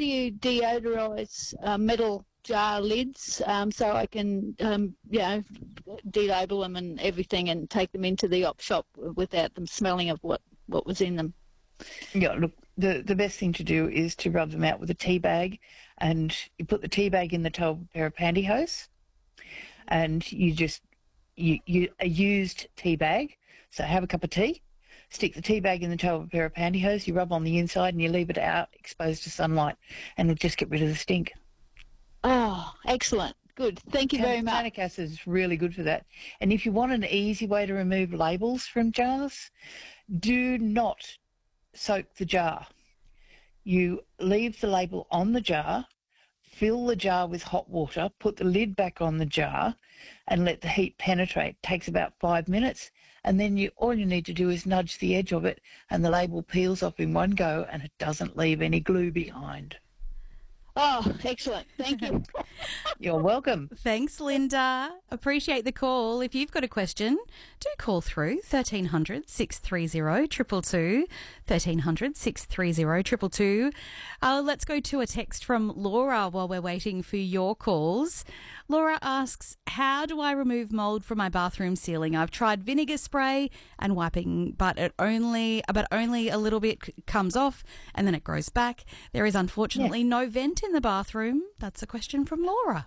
do you deodorise metal jar lids so I can, delabel them and everything and take them into the op shop without them smelling of what was in them? Yeah, look, the best thing to do is to rub them out with a tea bag, and you put the tea bag in the toe of a pair of pantyhose, and a used tea bag. So have a cup of tea, stick the tea bag in the toe of a pair of pantyhose, you rub on the inside and you leave it out exposed to sunlight, and it'll just get rid of the stink. Oh, excellent. Good. Thank you very much. Tannic acid is really good for that. And if you want an easy way to remove labels from jars, do not soak the jar. You leave the label on the jar, fill the jar with hot water, put the lid back on the jar and let the heat penetrate. It takes about 5 minutes, and then all you need to do is nudge the edge of it and the label peels off in one go and it doesn't leave any glue behind. Oh, excellent. Thank you. You're welcome. Thanks, Linda. Appreciate the call. If you've got a question, do call through 1300 630 222, 1300 630 222. Let's go to a text from Laura while we're waiting for your calls. Laura asks, how do I remove mould from my bathroom ceiling? I've tried vinegar spray and wiping, but only a little bit comes off and then it grows back. There is unfortunately no vent in the bathroom. That's a question from Laura.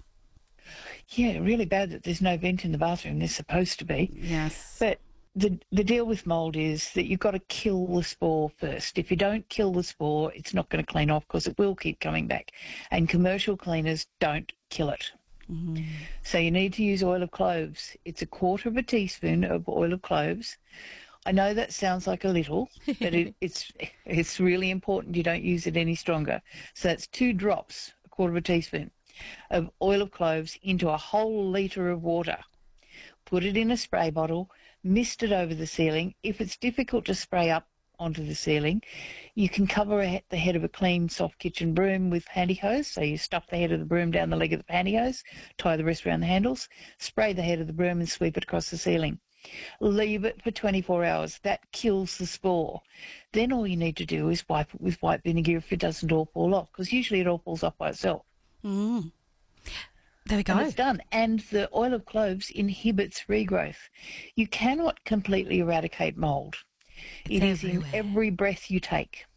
Yeah, really bad that there's no vent in the bathroom. There's supposed to be. Yes. But the deal with mould is that you've got to kill the spore first. If you don't kill the spore, it's not going to clean off because it will keep coming back. And commercial cleaners don't kill it. Mm-hmm. So you need to use oil of cloves. It's 1/4 teaspoon of oil of cloves. I know that sounds like a little, but it's really important you don't use it any stronger. So that's 2 drops, 1/4 teaspoon of oil of cloves into a whole litre of water. Put it in a spray bottle, mist it over the ceiling. If it's difficult to spray up onto the ceiling, you can cover the head of a clean, soft kitchen broom with pantyhose. So you stuff the head of the broom down the leg of the pantyhose, tie the rest around the handles, spray the head of the broom and sweep it across the ceiling. Leave it for 24 hours. That kills the spore. Then all you need to do is wipe it with white vinegar if it doesn't all fall off, because usually it all falls off by itself. Mm. There we go. And it's done. And the oil of cloves inhibits regrowth. You cannot completely eradicate mould. It is in every breath you take.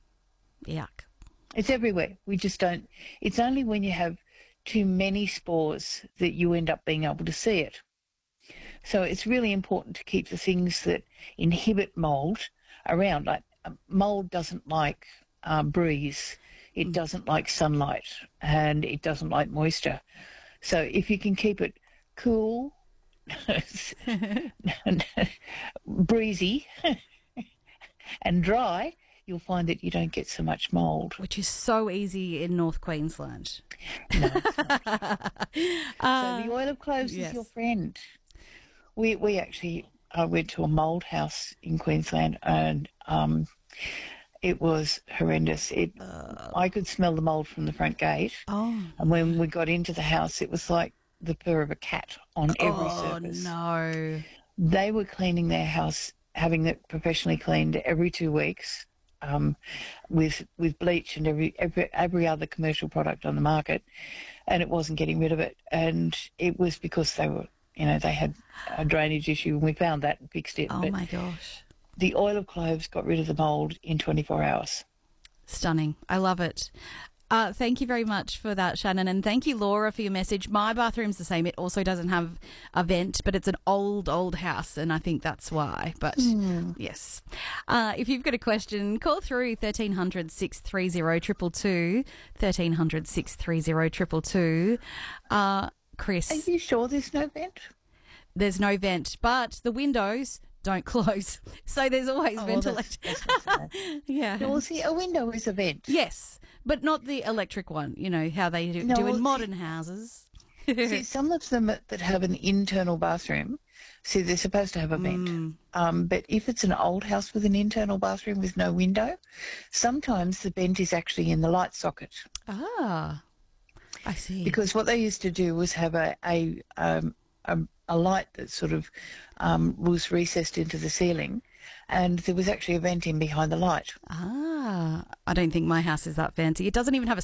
Yuck. It's everywhere. We just don't. It's only when you have too many spores that you end up being able to see it. So it's really important to keep the things that inhibit mould around. Like mould doesn't like breeze. It doesn't like sunlight, and it doesn't like moisture. So if you can keep it cool, breezy, and dry, you'll find that you don't get so much mould. Which is so easy in North Queensland. No, it's not. So the oil of cloves is your friend. We actually went to a mould house in Queensland, and it was horrendous. I could smell the mould from the front gate. Oh. And when we got into the house, it was like the purr of a cat on every surface. Oh, no. They were cleaning their house, having it professionally cleaned every 2 weeks with bleach and every other commercial product on the market, and it wasn't getting rid of it. And it was because they were, they had a drainage issue, and we found that and fixed it. Oh, my gosh. The oil of cloves got rid of the mould in 24 hours. Stunning. I love it. Thank you very much for that, Shannon. And thank you, Laura, for your message. My bathroom's the same. It also doesn't have a vent, but it's an old house, and I think that's why. But, yes. If you've got a question, call through 1300 630 222, 1300 630 222. Chris. Are you sure there's no vent? There's no vent, but the windows don't close, so there's always ventilation. Yeah. Well, see, a window is a vent. Yes, but not the electric one. You know how they do in modern houses. See, some of them that have an internal bathroom, see, they're supposed to have a vent. But if it's an old house with an internal bathroom with no window, sometimes the vent is actually in the light socket. Ah, I see. Because what they used to do was have a light that sort of was recessed into the ceiling, and there was actually a vent in behind the light. Ah, I don't think my house is that fancy. It doesn't even have a